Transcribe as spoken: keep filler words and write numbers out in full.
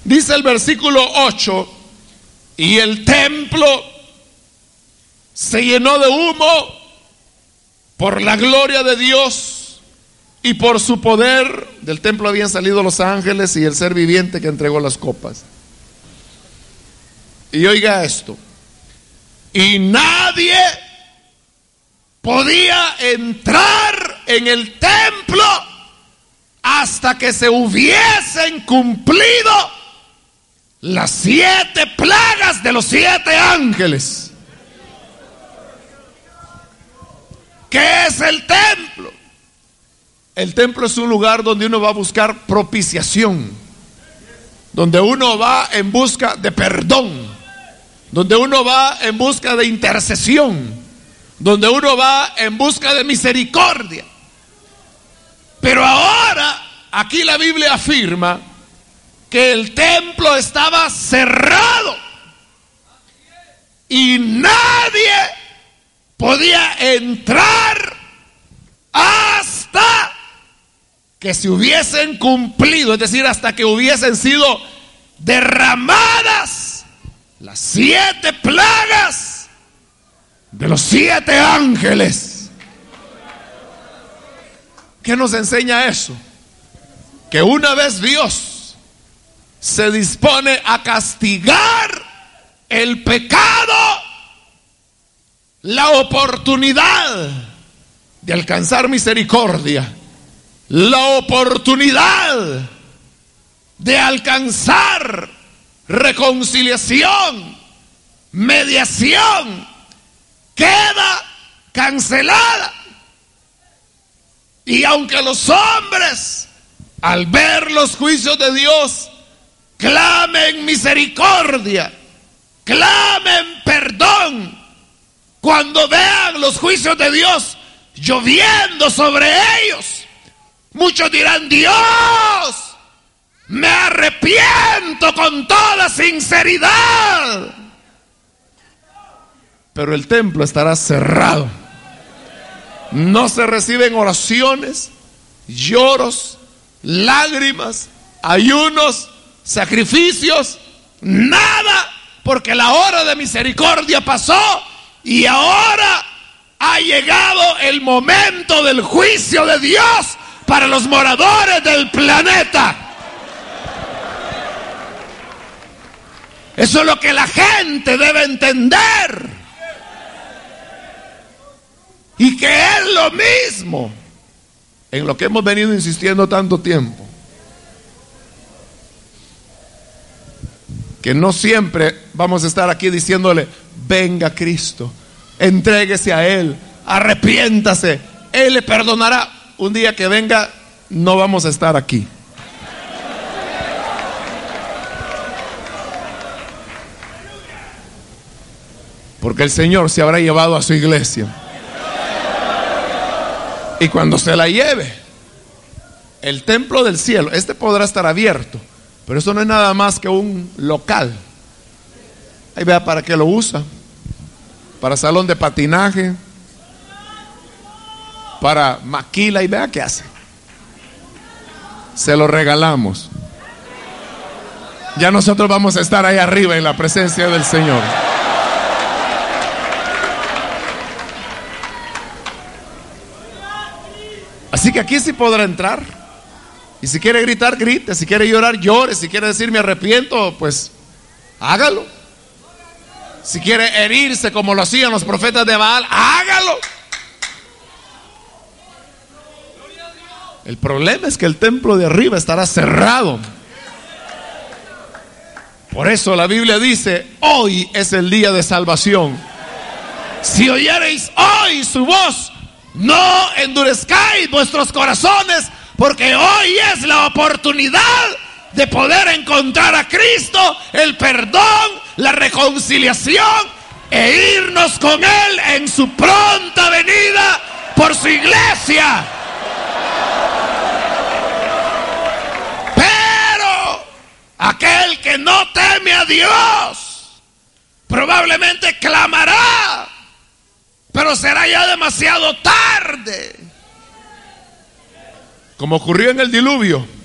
Dice el versículo ocho: y el templo se llenó de humo por la gloria de Dios y por su poder. Del templo habían salido los ángeles y el ser viviente que entregó las copas. Y oiga esto: y nadie podía entrar en el templo hasta que se hubiesen cumplido las siete plagas de los siete ángeles. ¿Qué es el templo? El templo es un lugar donde uno va a buscar propiciación, donde uno va en busca de perdón, donde uno va en busca de intercesión, donde uno va en busca de misericordia. Pero ahora, aquí la Biblia afirma que el templo estaba cerrado y nadie podía entrar hasta que se hubiesen cumplido, es decir, hasta que hubiesen sido derramadas las siete plagas de los siete ángeles. ¿Qué nos enseña eso? Que una vez Dios se dispone a castigar el pecado, la oportunidad de alcanzar misericordia, la oportunidad de alcanzar reconciliación, mediación, queda cancelada. Y aunque los hombres, al ver los juicios de Dios, clamen misericordia, clamen perdón, cuando vean los juicios de Dios lloviendo sobre ellos, muchos dirán: Dios, me arrepiento con toda sinceridad. Pero el templo estará cerrado. No se reciben oraciones, lloros, lágrimas, ayunos, sacrificios, nada, porque la hora de misericordia pasó y ahora ha llegado el momento del juicio de Dios para los moradores del planeta. Eso es lo que la gente debe entender. Y que es lo mismo en lo que hemos venido insistiendo tanto tiempo. Que no siempre vamos a estar aquí diciéndole: venga Cristo, entréguese a Él, arrepiéntase, Él le perdonará. Un día que venga, no vamos a estar aquí. Porque el Señor se habrá llevado a su iglesia. Y cuando se la lleve, el templo del cielo, este podrá estar abierto, pero eso no es nada más que un local. Ahí vea para qué lo usa: para salón de patinaje, para maquila, y vea qué hace. Se lo regalamos. Ya nosotros vamos a estar ahí arriba en la presencia del Señor. Así que aquí sí podrá entrar. Y si quiere gritar, grite. Si quiere llorar, llore. Si quiere decir me arrepiento, pues hágalo. Si quiere herirse como lo hacían los profetas de Baal, hágalo. El problema es que el templo de arriba estará cerrado. Por eso la Biblia dice: hoy es el día de salvación. Si oyereis hoy su voz, no endurezcáis vuestros corazones, porque hoy es la oportunidad de poder encontrar a Cristo, el perdón, la reconciliación, e irnos con Él en su pronta venida por su iglesia. Pero aquel que no teme a Dios probablemente clamará, pero será ya demasiado tarde. Como ocurrió en el diluvio.